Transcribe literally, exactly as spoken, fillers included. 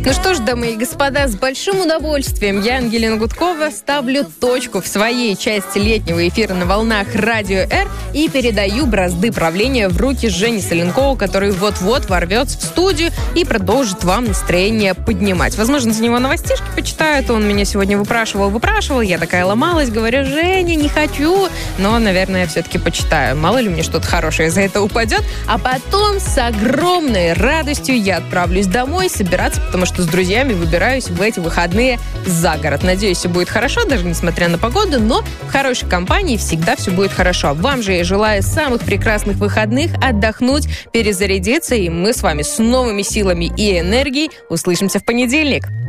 Ну что ж, дамы и господа, с большим удовольствием я, Ангелина Гудкова, ставлю точку в своей части летнего эфира на волнах Радио Р и передаю бразды правления в руки Жени Соленкову, который вот-вот ворвется в студию и продолжит вам настроение поднимать. Возможно, за него новостишки почитают. Он меня сегодня выпрашивал, выпрашивал. Я такая ломалась, говорю: Женя, не хочу. Но, наверное, я все-таки почитаю. Мало ли мне что-то хорошее за это упадет. А потом с огромной радостью я отправлюсь домой собираться, потому что с друзьями выбираюсь в эти выходные за город. Надеюсь, все будет хорошо, даже несмотря на погоду, но в хорошей компании всегда все будет хорошо. Вам же я желаю самых прекрасных выходных, отдохнуть, перезарядиться, и мы с вами с новыми силами и энергией услышимся в понедельник.